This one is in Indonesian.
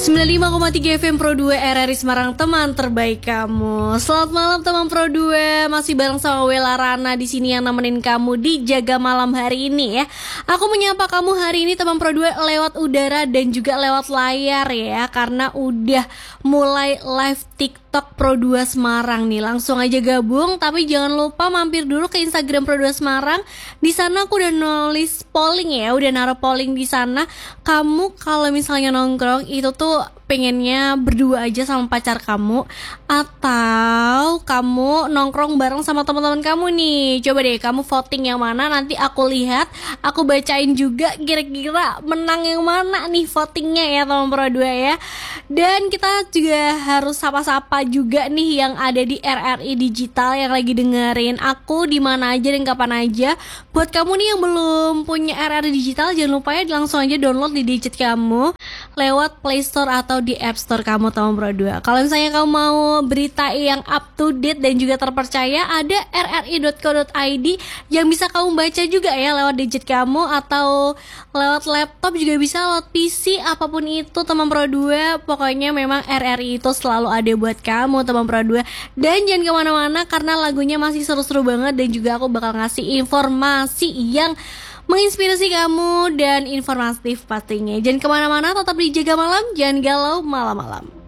95,3 FM Pro 2 RRI Semarang, teman terbaik kamu. Selamat malam teman Pro 2. Masih bareng sama Wela Rana di sini yang nemenin kamu di Jaga Malam hari ini ya. Aku menyapa kamu hari ini teman Pro 2 lewat udara dan juga lewat layar ya, karena udah mulai live TikTok Pro 2 Semarang nih. Langsung aja gabung, tapi jangan lupa mampir dulu ke Instagram Pro 2 Semarang. Di sana aku udah nulis polling ya, udah naruh polling di sana. Kamu kalau misalnya nongkrong itu tuh pengennya berdua aja sama pacar kamu, atau kamu nongkrong bareng sama teman-teman kamu nih? Coba deh kamu voting yang mana, nanti aku lihat, aku bacain juga kira-kira menang yang mana nih votingnya ya teman Pro 2 ya. Dan kita juga harus sapa-sapa juga nih yang ada di RRI Digital yang lagi dengerin aku di mana aja dan kapan aja. Buat kamu nih yang belum punya RRI Digital, jangan lupa ya langsung aja download di gadget kamu lewat Play Store atau di App Store kamu teman Pro 2. Kalau misalnya kamu mau berita yang up to date dan juga terpercaya, ada rri.co.id yang bisa kamu baca juga ya lewat gadget kamu, atau lewat laptop juga bisa, lewat PC, apapun itu teman Pro 2. Pokoknya memang RRI itu selalu ada buat kamu teman Pro 2. Dan jangan kemana-mana karena lagunya masih seru-seru banget, dan juga aku bakal ngasih informasi yang menginspirasi kamu dan informatif pastinya. Jangan kemana-mana, tetap di Jaga Malam, jangan galau malam-malam.